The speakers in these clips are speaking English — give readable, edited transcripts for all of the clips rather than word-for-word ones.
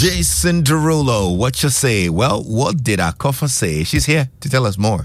Jason Derulo, what you say? Well, what did Akofa say? She's here to tell us more.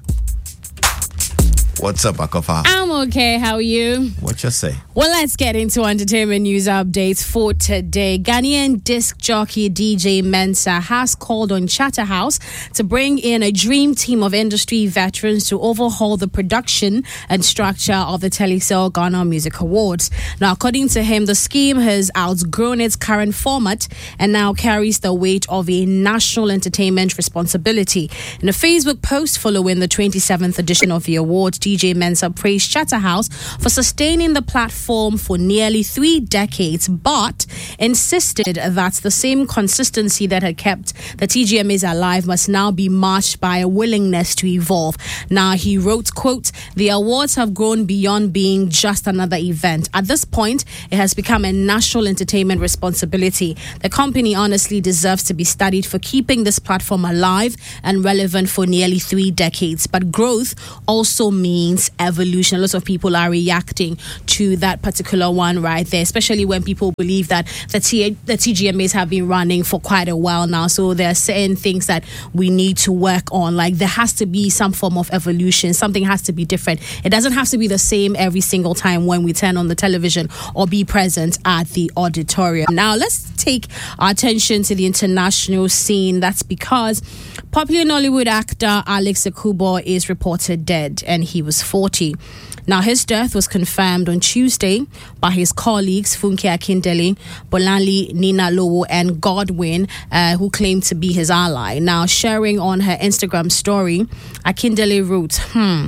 What's up, Akofa? I'm okay. How are you? What you say? Well, let's get into entertainment news updates for today. Ghanaian disc jockey DJ Mensah has called on Charterhouse to bring in a dream team of industry veterans to overhaul the production and structure of the Telecel Ghana Music Awards. Now, according to him, the scheme has outgrown its current format and now carries the weight of a national entertainment responsibility. In a Facebook post following the 27th edition of the awards, DJ Mensah praised Charterhouse for sustaining the platform for nearly 3 decades, but insisted that the same consistency that had kept the TGMAs alive must now be matched by a willingness to evolve. Now, he wrote, quote, "The awards have grown beyond being just another event. At this point, it has become a national entertainment responsibility. The company honestly deserves to be studied for keeping this platform alive and relevant for nearly 3 decades. But growth also means evolution." Lots of people are reacting to that particular one right there, especially when people believe that the TGMAs have been running for quite a while now. So there are certain things that we need to work on. Like there has to be some form of evolution. Something has to be different. It doesn't have to be the same every single time when we turn on the television or be present at the auditorium. Now, let's take our attention to the international scene. That's because popular Nollywood actor Alex Ekubo is reported dead, and he was 40. Now, his death was confirmed on Tuesday by his colleagues Funke Akindele, Bolanle Nina Lowo, and Godwin, who claimed to be his ally. Now, sharing on her Instagram story, Akindele wrote,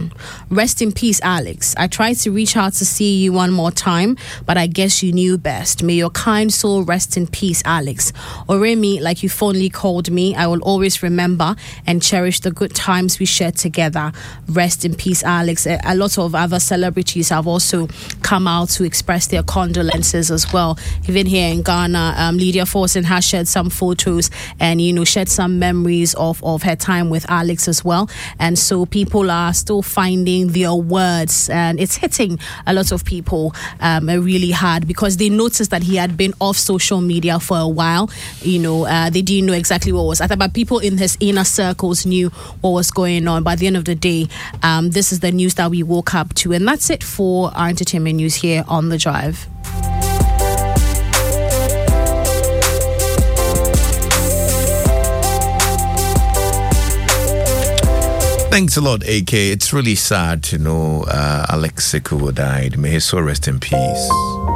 "Rest in peace, Alex. I tried to reach out to see you one more time, but I guess you knew best. May your kind soul rest in peace, Alex. Oremi, like you fondly called me, I will always remember and cherish the good times we shared together. Rest in peace, Alex." A lot of other celebrities have also come out to express their condolences as well. Even here in Ghana, Lydia Forson has shared some photos and, shared some memories of her time with Alex as well. And so people are still finding their words, and it's hitting a lot of people really hard because they noticed that he had been off social media for a while. They didn't know exactly what was happening, but people in his inner circles knew what was going on. By the end of the day, this is the news that we woke up to. And that's it for our entertainment news here on The Drive. Thanks a lot, AK. It's really sad to know Alex Ekubo died. May his soul rest in peace.